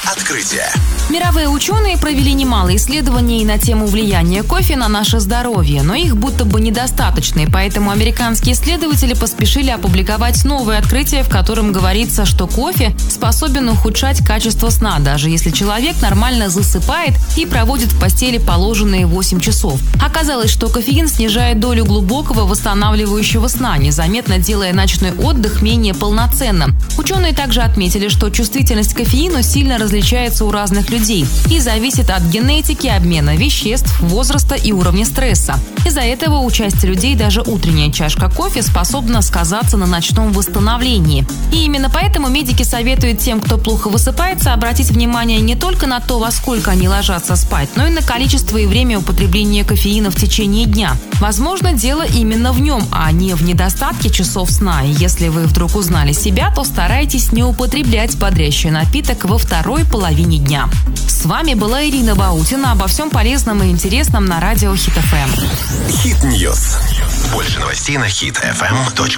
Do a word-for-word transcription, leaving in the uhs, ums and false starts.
Открытие. Мировые ученые провели немало исследований на тему влияния кофе на наше здоровье, но их будто бы недостаточно, и поэтому американские исследователи поспешили опубликовать новое открытие, в котором говорится, что кофе способен ухудшать качество сна, даже если человек нормально засыпает и проводит в постели положенные восемь часов. Оказалось, что кофеин снижает долю глубокого восстанавливающего сна, незаметно делая ночной отдых менее полноценным. Ученые также отметили, что чувствительность к кофеину сильно различается у разных людей и зависит от генетики, обмена веществ, возраста и уровня стресса. Из-за этого у части людей даже утренняя чашка кофе способна сказаться на ночном восстановлении. И именно поэтому медики советуют тем, кто плохо высыпается, обратить внимание не только на то, во сколько они ложатся спать, но и на количество и время употребления кофеина в течение дня. Возможно, дело именно в нем, а не в недостатке часов сна. И если вы вдруг узнали себя, то старайтесь не употреблять бодрящий напиток во второй половине дня. С вами была Ирина Баутина. Обо всем полезном и интересном на радио Хит эф эм. Хит Ньюс. Больше новостей на хит эф эм точка ру.